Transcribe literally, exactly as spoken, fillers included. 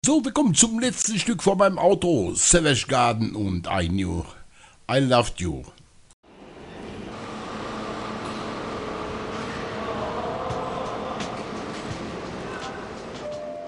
So, wir kommen zum letzten Stück von meinem Auto. Savage Garden und I knew I loved you.